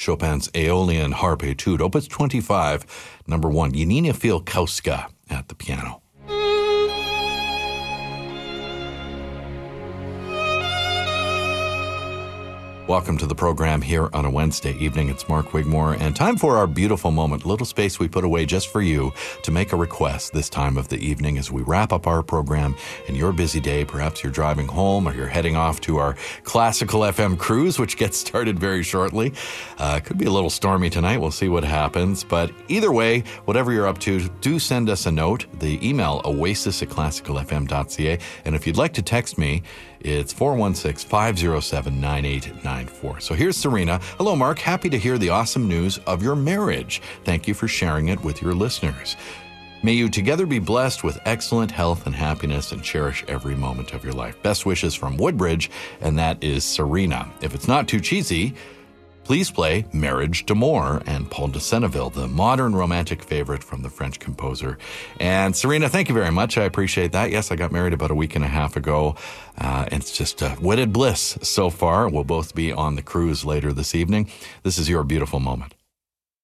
Chopin's Aeolian Harp Etude, Opus 25, number 1, Janina Fialkowska at the piano. Welcome to the program here on a Wednesday evening. It's Mark Wigmore, and time for our beautiful moment, a little space we put away just for you to make a request this time of the evening as we wrap up our program in your busy day. Perhaps you're driving home or you're heading off to our Classical FM cruise, which gets started very shortly. Could be a little stormy tonight. We'll see what happens. But either way, whatever you're up to, do send us a note. The email, oasis@classicalfm.ca. And if you'd like to text me, it's 416-507-9894. So here's Serena. Hello, Mark. Happy to hear the awesome news of your marriage. Thank you for sharing it with your listeners. May you together be blessed with excellent health and happiness and cherish every moment of your life. Best wishes from Woodbridge, and that is Serena. If it's not too cheesy, please play Marriage d'Amour and Paul de Senneville, the modern romantic favorite from the French composer. And Serena, thank you very much. I appreciate that. Yes, I got married about a week and a half ago. And it's just wedded bliss so far. We'll both be on the cruise later this evening. This is your beautiful moment.